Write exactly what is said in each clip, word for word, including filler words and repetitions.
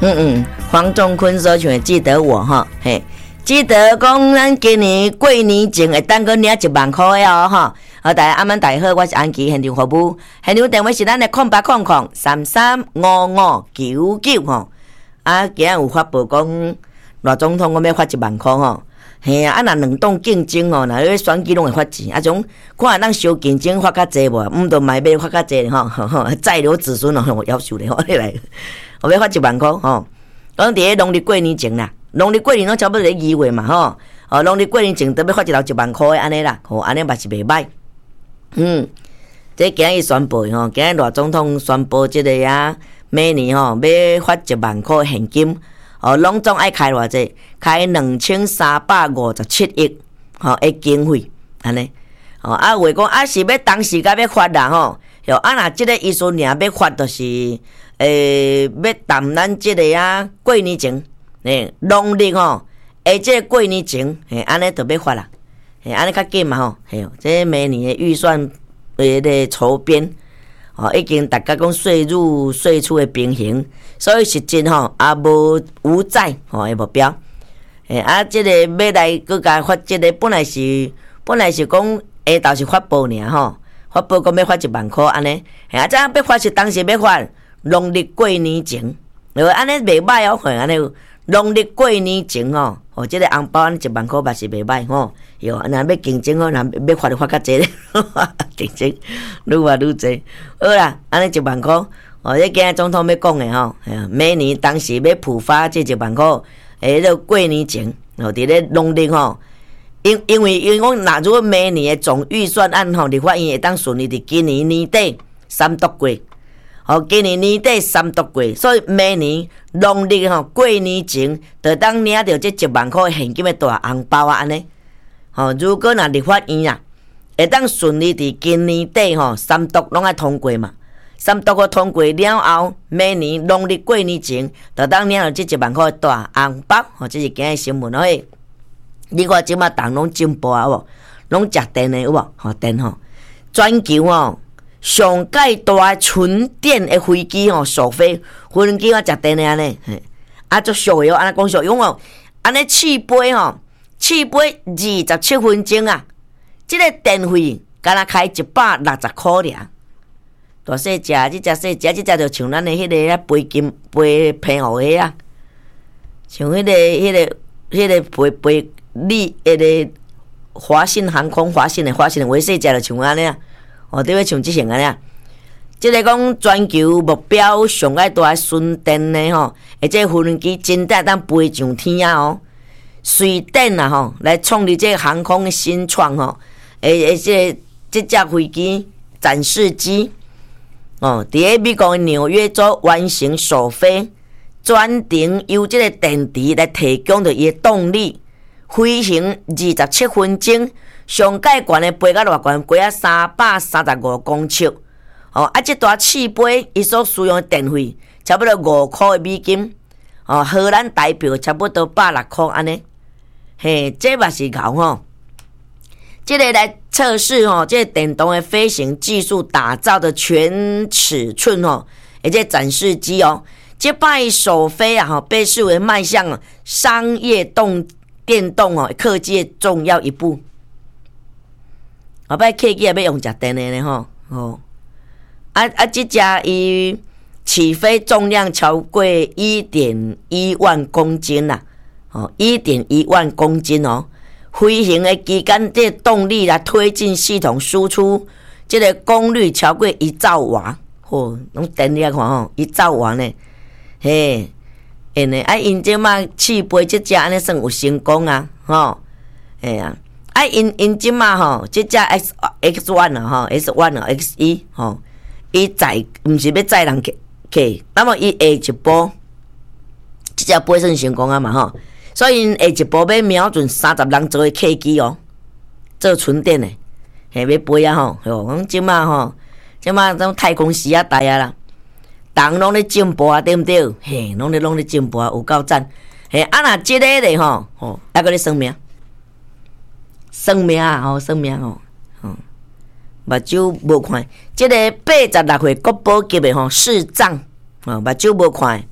嗯嗯，黄仲坤所唱的记得我哈，嘿，记得讲咱今年过年前会当个领一万块的哦哈。好，大家阿们大家好，我是安琪现场服务，现场电话是咱的空八空空三三五五九九吼。啊，今日有发布讲赖总统我要发一万块吼。嘿啊，啊若两党竞争哦，若咧选举拢会发钱，啊种看下咱小竞争发较济无，毋着买要发较济吼，吼吼，再留子孙哦，我要求咧吼，你来，我要发一万块吼。讲伫咧农历过年前啦，农历过年拢差不多咧二月嘛吼，哦，农历过年前都要发一头一万块的安尼啦，吼，安尼嘛是袂歹。嗯，这今日宣布吼，今日赖总统宣布即个啊，明年吼要发一万块现金。哦，拢总爱开偌济，开两千三百五十七亿，吼，诶经费，安尼，哦，啊，话讲啊是要当时甲要发啦吼，哟，啊若即个意思尔要发，就是诶要谈咱即个啊过年前，诶农历吼，诶即个过年前，嘿，安尼就要发啦，嘿，安尼较紧嘛吼，嘿，这明年诶预算诶咧筹编。哦，已经大家讲税入税出的平衡，所以实质吼也无无债吼的目标。诶啊，即、这个要来佮甲发，即、这个本来是本来是讲下昼是发布尔吼，发布讲要发一万块安尼。诶啊，这样要发是当时要发农历过年前，呃安尼袂歹哦，嘿安尼农历过年前吼，哦，即、这个红包安一万块嘛是袂歹吼。哟，若要竞争哦，若要发就发较济咧，竞争愈发愈济。好啦，安尼一万块，哦，这今日总统要讲的吼，明年当时要普发这一万块，诶，迄个过年前，哦，伫咧农历吼，因因为因为讲，若如果明年的总预算案吼，立法院会当顺利伫今年年底三读过，哦，今年年底三读过，所以明年农历吼过年前，就当领到这一万块现金的大红包啊，安尼。吼，如果若立法院啊，会当顺利伫今年底吼三读拢爱通过嘛，三读个通过了后，明年农历过年前，就当领到这一万块大红包，吼，这是今日新闻哦。你看即马人拢进步啊，无，拢食电的有无？吼电吼，全球吼上界大纯电的飞机吼首飞，飞机我食电的安尼，啊，足俗的哦，安尼讲俗用哦，安尼试飞吼。试飞二十七分钟啊！即、这个电费敢若开一百六十块尔。大细只，即只细只，即只就像咱的迄个啊飞金飞平湖的啊，像迄、那个、迄、那个、迄、那个飞飞你迄个华信航空、华信的华信的微细只就像安尼啊，哦，对，要像即型安尼啊。即个讲全球目标上爱大纯电的吼，而且无人机真正当飞上天啊哦！随电啊吼，来创立这个航空的新创吼，诶诶，这这架飞机展示机哦，伫咧美国纽约州完成首飞，专程由这个电池来提供着伊的动力，飞行二十七分钟，上界悬的飞到偌悬，飞啊三百三十五公尺哦，啊，这段试飞伊所需要的电费差不多五块美金哦，荷兰台票差不多百六块安尼。嘿，这嘛是搞吼，这个来测试吼，这个电动的飞行技术打造的全尺寸吼，而且展示机哦，这摆首飞啊，吼，被视为迈向商业动电动哦科技的重要一步。后摆客机也要用食电的呢吼，哦，啊啊，这架伊起飞重量超过一点一万公斤啦。哦，一点一万公斤哦，飞行的期间，这个动力来推进系统输出，这个功率超过一兆瓦，哦，拢电力看吼，一兆瓦呢，嘿，因呢，啊，因即马试飞这只安尼算有成功啊，吼，哎呀，啊，因因即马吼，这只 X X one 啊，吼 ，X one 啊 ，X 一，吼，伊载毋是要载人客，那么伊下一步，这只飞算成功啊嘛，吼。所以下一步要瞄准三十人座的客机哦，做纯电的，嘿要飞啊吼，吼，讲即马吼，即马种太空时啊代啊啦，人拢咧进步啊，对毋对？嘿，拢咧拢咧进步啊，有够赞！嘿，啊若即个咧吼，吼，还搁咧算命，算命啊，吼，算命吼，吼，目睭无看，即个八十六岁国宝级的吼视障，吼，目睭无看。下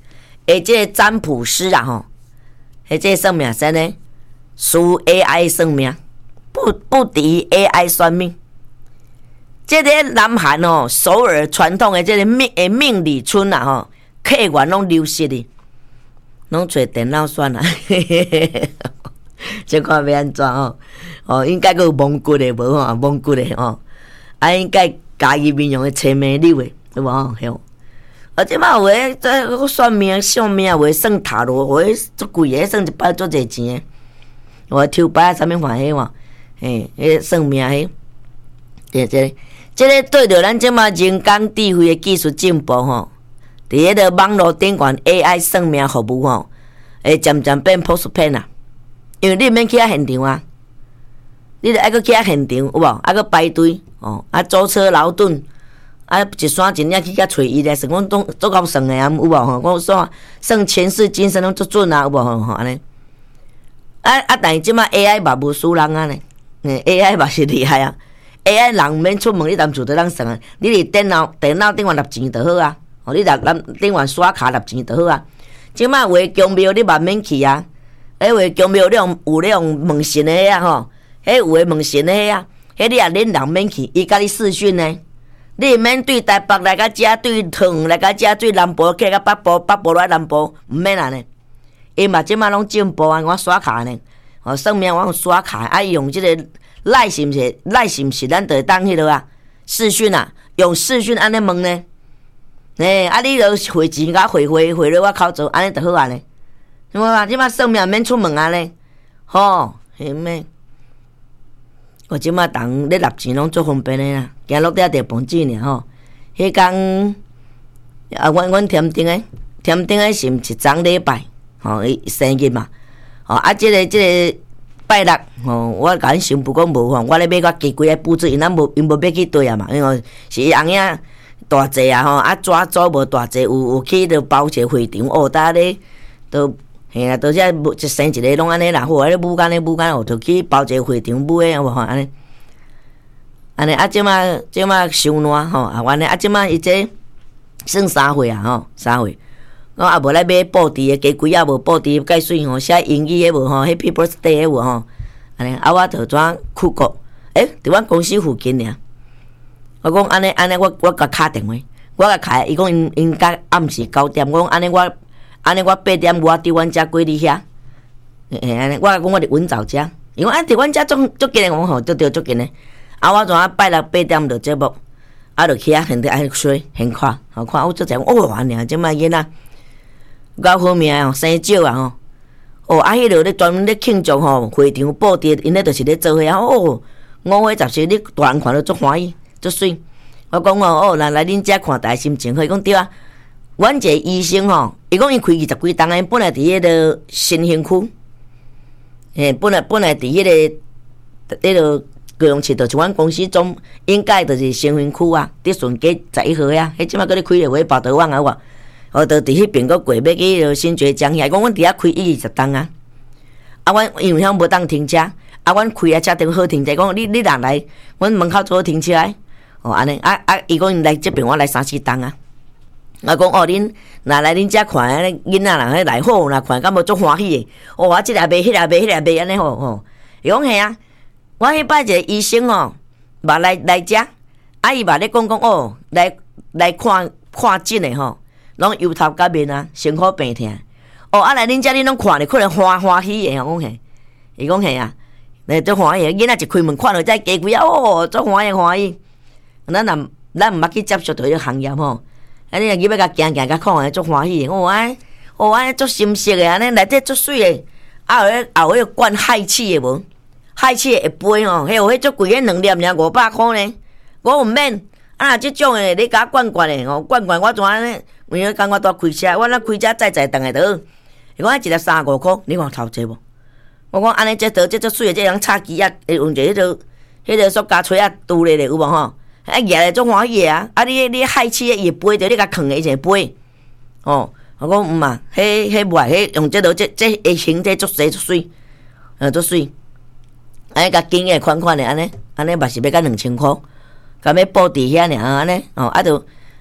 诶，即个占卜师啊吼，诶，即个算命师呢，输 A I 算命，不不敌 A I 算命。即个南韩哦，首尔传统的即个命诶命理村啊吼，客源拢流失哩，拢找电脑算啦。即看要安怎哦？哦，应该有蒙骨的无吼，蒙骨的吼，啊，应该家己面用的青梅柳的，有无吼？嘿。啊，即摆有诶，这算命、相命，有诶算塔罗，有诶足贵诶，算一摆足侪钱诶。我抽牌啥物看迄嘛？嘿，迄算命迄，对这，即个对着咱即摆人工智慧诶技术进步吼，伫迄个网络顶悬 A I 算命服务吼，会渐渐变普遍啦。因为你免去遐现场啊，你着爱搁去遐现场有无？爱搁排队哦，啊舟车劳顿。啊，一山一岭去甲找伊咧，算讲总足够算诶啊，有无吼？我算算前世今生拢足准啊，有无吼？安尼。啊啊，但是即摆 A I 嘛无输人啊呢，诶 A I 嘛是厉害啊。A I 人毋免出门，你当厝都当算啊。你伫电脑电脑顶悬立钱就好啊，哦，你立立顶悬刷卡立钱就好啊。即摆有诶宫庙你嘛免去啊，迄有诶宫庙你用有咧用问神诶啊吼，迄有诶问神诶啊，迄你也恁人免去，伊甲你视讯呢。你免对台北来甲遮，对糖来甲遮，对南部去甲北部，北部来南部，毋免啊呢。伊嘛即摆拢进步啊，我刷卡呢，哦，算命我用刷卡，啊用即个赖是毋是？赖是毋是？咱就当迄落啊，视讯啊，用视讯安尼问呢。诶，啊你著汇钱甲汇汇汇落我口座，安尼就好啊呢。有无啊？即摆算命免出门啊呢，吼，迄咩？我即摆当咧立钱拢足方便诶啦，行落底地磅子尔吼。迄工啊，阮阮添丁诶，添丁诶是毋是昨礼拜吼？伊生日嘛，吼啊，即、这个即、这个拜六吼，我甲因宣布讲无吼，我咧买我寄几个布置，因咱无因无要去对啊嘛，因为是伊翁仔大济啊吼，啊纸组无大济，有有去着包一个会场，哦，搭咧都。嘿啊，到遮一生一个拢安尼啦，好啊！咧舞间咧舞间，哦，就去包一个会场舞诶，有无吼？安尼，安尼啊，即马即马伤烂吼，啊，安尼啊，即马伊这算三岁啊吼，三岁。我也无咧买布置诶，加几啊无布置介水吼，写英语诶无吼 ，Happy Birthday 诶无吼，安尼啊，我就转去国，诶，伫阮公司附近尔。我讲安尼安尼，我我甲敲电话，我甲敲，伊讲因因甲暗时九点，我讲安尼我。安尼我八点我伫阮遮过你遐，诶安尼，我讲我伫阮早遮，伊讲啊伫阮遮足足近诶，我吼对对足近诶。啊我怎啊拜六八点就节目，啊就去遐现场安尼水现看，吼看我足侪哦安尼即摆囡仔，够好命哦生少啊吼，哦啊迄落咧专门咧庆祝吼会场布置，因咧就是咧做伙啊哦五月十四你大人看到足欢喜足水。我讲哦哦来来恁遮看台心情好，伊讲对啊。阮一个医生吼，伊讲伊开二十几档诶，本来伫迄个新兴区，嘿，本来本来伫迄个迄个高雄市，就是阮公司总应该就是新兴区啊，伫顺街十一号啊，迄即摆搁咧开咧话报道网啊，我，哦，就伫迄边搁过要去迄个新庄江遐，讲阮伫遐开一二十档啊，啊，阮因为遐无当停车，啊，阮开啊车顶好停车，讲你你若来，阮门口做好停车诶，哦，安尼，啊啊，伊讲因来即边，我来三四档啊。我讲哦，恁若来恁遮看安尼囡仔人迄来好，若看敢无足欢喜诶。哦，我即个卖，迄个卖，迄个卖安尼吼吼。伊讲嘿啊，我迄摆一个医生哦，嘛来来遮，啊伊嘛咧讲讲哦，来来看看诊诶吼，拢油头甲面啊，辛苦病痛。哦，啊来恁遮恁拢看咧，可能欢欢喜诶。我讲嘿，伊讲嘿啊，来足欢喜，囡仔一开门看到遮家几啊，哦，足欢喜欢喜。咱若咱毋捌去接触到迄个行业吼。啊！你若入要甲行行甲看诶，足欢喜诶！哦安，哦安足深色诶，安尼内底足水诶。啊，有迄后迄灌氦气诶无？氦气会飞吼，迄有迄足贵诶两粒尔五百箍呢。我毋免啊，即种诶你甲我灌灌诶，吼灌灌我怎安尼？因为讲我拄开车，我若开车载载顿诶倒。伊讲一粒三五箍，你看头济无？我讲安尼即倒即足水诶，即样插机啊，会用者迄个迄个塑胶锤啊拄咧咧有无吼？啊，举来足欢喜啊！啊，你你氦气伊飞着，你甲囥伊就飞。哦，我讲毋嘛，迄迄袂，迄用即落即即会形体足细足水，呃足水。安尼甲紧诶款款诶，安尼安尼嘛是要甲两千箍，甲要布置遐尔安尼。哦，啊就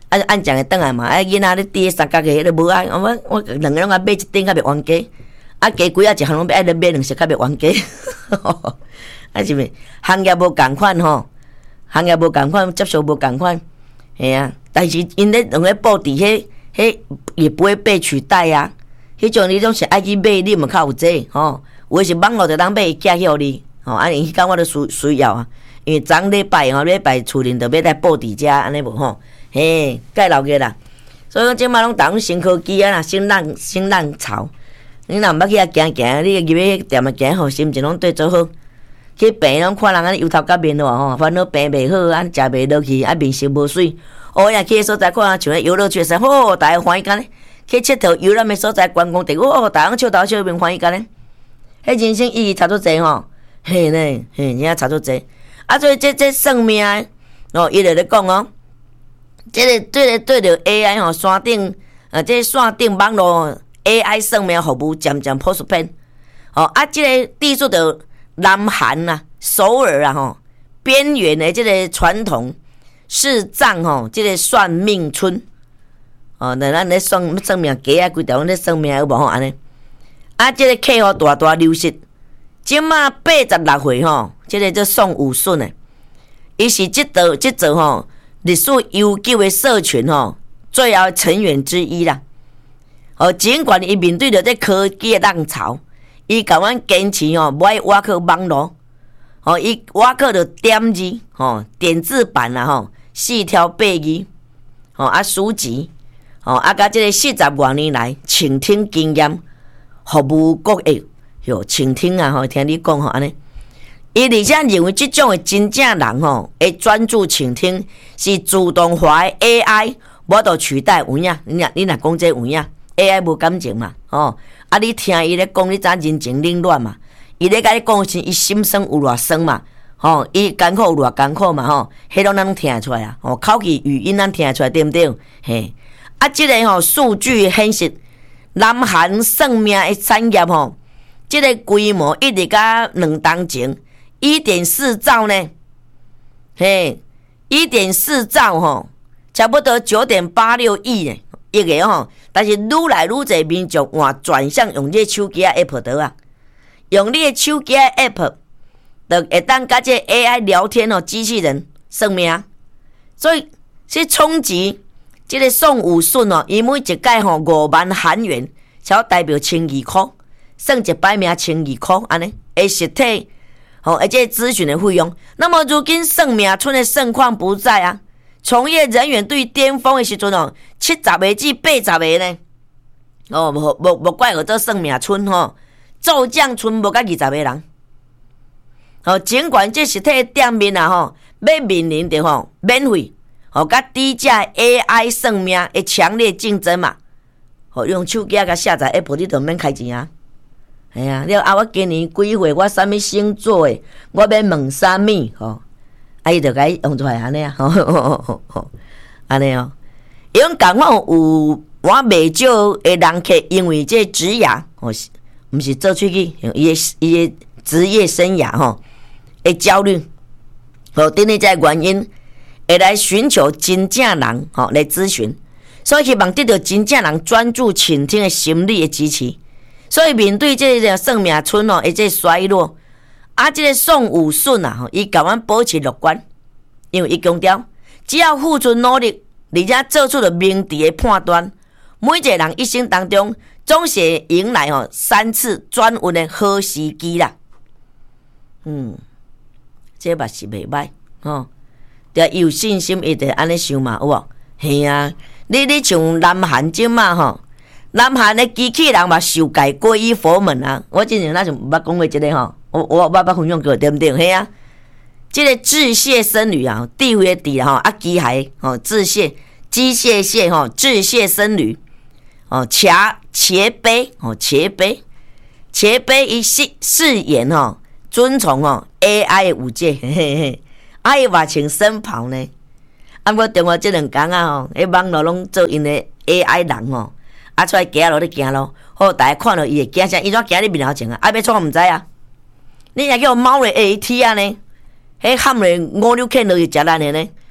啊按讲会倒来嘛，啊囡仔咧伫三角个迄个无啊，我我两个拢啊买一顶较袂冤家，啊加几啊一项拢爱咧买两色较袂冤家，啊是咪？行业无共款吼，行业无共款，接受无共款，系啊。但是因咧用咧布置迄迄也不会被取代啊。迄种你拢是爱去买，你嘛较有这吼。有诶是网络就当买寄去互你，吼，安尼迄间我都需需要啊。因为昨礼拜吼，礼拜厝恁着要来布置遮，安尼无吼，嘿，介老个啦。所以讲即摆拢当新科技啊啦，新浪新浪潮。你若毋捌去遐行行，你入去迄店啊行吼，心情拢对做好。去病拢看人安尼油头甲面咯吼，烦恼病袂好，安食袂落去，啊面色无水。哦呀，去个所在看像咧游乐区说，吼，大家欢喜干咧。去佚佗游览的所在，观光地，哦，大家笑头笑面欢喜干咧。迄人生意义差足济吼，嘿呢，嘿，真差足济。啊，所以这这算命哦，伊就咧讲哦，这个这个对着 A I 吼，山顶啊，这山顶网络 A I 算命服务渐渐普遍。哦，啊，这个地处着南韩啊，首尔啊，吼，边缘的这个传统视障吼，这个算命村。哦，那咱咧算算命家啊，规条拢咧算命有无吼安尼？啊，即、这个客户大大流失，即马八十六岁吼，即、这个叫宋武顺诶，伊是即道即座吼历史悠久诶社群吼最后成员之一啦。哦，尽管伊面对着这科技诶浪潮，伊甲阮坚持吼，无爱挖靠网络，哦，伊挖靠着点字吼，点字版啦吼，四条八字，哦啊书籍。哦，啊，甲即个四十多年来倾听经验，服务各业，哟，倾听啊，吼，听你讲吼安尼。伊而且认为即种诶真正人吼，会专注倾听，是自动化诶 A I 无得取代有影。你若你若讲这有影 ，A I 无感情嘛，哦，啊，你听伊咧讲，你知人情冷暖嘛？伊咧甲你讲是伊心酸有偌酸嘛？吼、哦，伊艰苦有偌艰苦嘛？吼，迄拢咱拢听得出来啊！哦，口气语音咱听得出来，对毋对？嘿。啊，即、这个吼、哦、数据显示，南韩算命的产业吼、哦，即、这个规模一直甲两当前，一点四兆呢，嘿，一点四兆吼，差不多九点八六亿呢，亿个吼，但是愈来愈侪民众换转向用这手机啊 app 得啊，用你的手机 app， 就会当甲这 A I 聊天哦，机器人算命，所以是冲击。即个宋武顺哦，伊每一届吼五万韩元，才代表千二块，算一摆命千二块安尼。诶，实体吼，而且咨询的费用。那么如今算命村的盛况不在啊，从业人员对巅峰的时阵哦，七十个至八十个呢。哦，无无无怪我做算命村吼，骤降村无甲二十个人。哦，尽管这实体店面啊吼，要面临着吼免费。哦，甲低价 A I 算命的强烈竞争嘛，哦，用手机甲下载 App， 你就免开钱啊。哎呀，了啊，我今年几岁，我啥物星座的，我要问啥物，吼，啊，伊就甲伊用出来安尼啊，吼吼吼吼吼，安尼哦。伊种讲法有我袂少的人客，因为这职涯，哦，毋是做出去，伊的伊的职业生涯吼，会焦虑，哦，等于这原因。会来寻求真正人吼、哦、来咨询，所以希望得到真正人专注倾听的心理的支持。所以面对这个算命村哦，而且衰落，啊，这个宋武顺啊，伊甲阮保持乐观，因为伊强调，只要付出努力，而且做出了明智的判断，每一个人一生当中总是会迎来哦三次转运的好时机啦。嗯，这嘛是袂歹吼。着有信心，伊就安尼想嘛，有无？嘿啊，你你像南韩即嘛吼，南韩的机器人嘛受戒皈依佛门啊。我之前那就捌讲过即、这个吼，我我捌捌分享过，对毋对？嘿啊，即、这个致谢僧侣啊，地位地吼啊，机械吼致谢机械械吼致谢僧侣哦，茄茄杯哦，茄杯茄杯伊饰饰演吼，遵从吼 A I 的五戒，嘿嘿嘿。啊，伊嘛穿僧袍呢。啊，我中国即两天啊吼，迄网络拢做因的 A I 人吼，啊出来行路咧行路，好大家看到伊会惊啥？伊怎行你面头前啊？啊，要创毋知啊？你若叫猫咧 A T 啊呢？迄喊咧五六啃落去食咱的呢？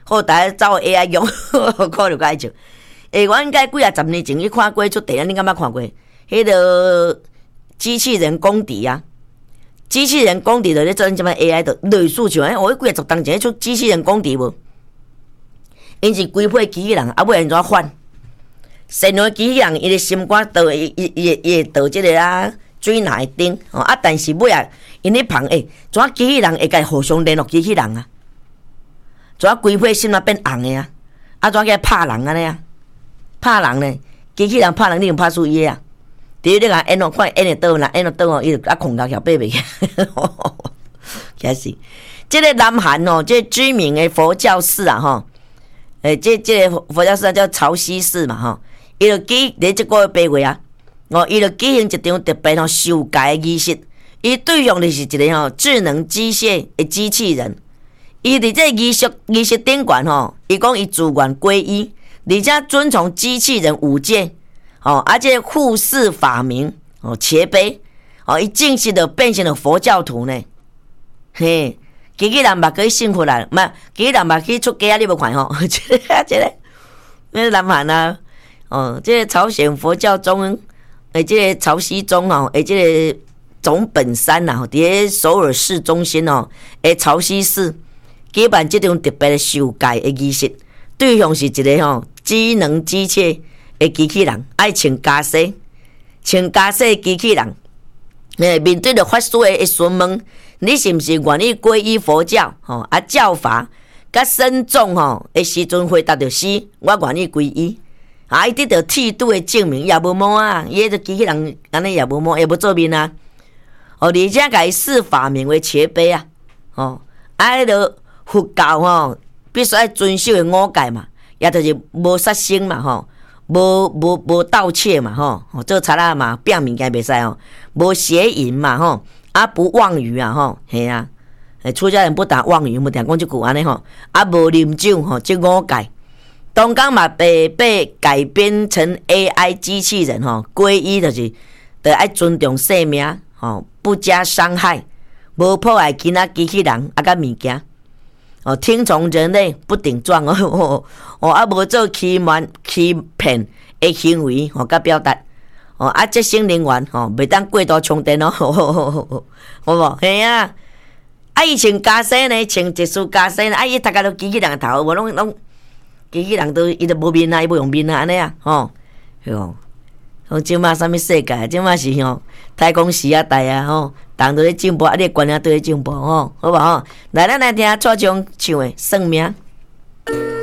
好，大家走 A I 用，看着该笑。诶，我应该几啊十年前去看过出电影，你敢捌看过？迄个机器人公敌啊，机器人公敌的咧做什么 A I 的类似像，诶，我几啊十当前出机器人公敌无？因是规配机器人，啊，尾安怎反？善良机器人，伊的心肝倒伊伊伊伊会倒即个啊水哪会顶哦啊，但是尾啊，因咧旁诶，怎机器人会甲互相联络机器人啊？怎规配心啊变红诶啊？啊，怎个拍人安尼啊？拍人呢？机器人拍人，你用拍输伊啊？第一你甲演哦，看演会倒啦，演会倒哦，伊就啊控到桥爬袂起，开始。即个南韩哦，即个知名的佛教寺啊，吼，诶，即即个佛教寺啊叫潮汐寺嘛，吼，伊就举伫即个八月啊，哦，伊就举行一场特别吼受戒的仪式，伊对象就是一个吼智能机械的机器人，伊伫这仪式仪式顶悬吼，伊讲伊自愿皈依。而且遵从机器人五戒，哦，而且护世法名哦，慈悲哦，伊正式的变成了佛教徒呢。嘿，机器人嘛可以幸福啦，嘛机器人嘛可以出家，你无看吼？这个这个，那南韩啊，哦，这个朝鲜佛教中，诶，这个潮汐宗哦，诶，这个总本山呐，伫咧首尔市中心哦，诶，潮汐寺举办这种特别的受戒的仪式。对象是一个吼智能机械的机器人，爱穿袈裟，穿袈裟的机器人。诶，面对着法师的询问，你是毋是愿意皈依佛教？吼啊，教法甲僧众吼的时阵回答着是，我愿意皈依。啊，伊得到剃度的证明，也无毛啊，伊迄个机器人安尼也无毛，也无做面啊。哦，而且甲伊视法名为慈悲啊。哦，啊，迄个佛教吼。必须要遵守的五戒嘛，也就是无杀生嘛，吼，无无无盗窃嘛，吼，做贼仔嘛，变物件袂使吼，无邪淫嘛，吼，啊不妄语啊，吼，系啊，出家人不打妄语，无定讲即句安尼吼，啊无啉酒吼，即五戒，东港嘛被被改编成 A I 机器人吼，皈依就是得爱尊重生命，吼，不加伤害，无破坏其他机器人啊甲物件。哦，听从人类不顶撞哦，哦啊，无做欺瞒、欺骗的行为，哦，甲表达，哦啊，这些人员哦，袂当过度充电哦，好无？嘿啊，啊，伊穿袈裟呢，穿特殊袈裟，啊，伊大家都机器人头，无拢拢机器人都伊都无面啊，伊无用面啊，安尼啊，吼，吼，吼，即马啥物世界？即马是吼太空时啊代啊，吼。人都咧进步，啊，你观念都咧进步吼，好无吼？来，咱来听蔡宗唱的《算命》。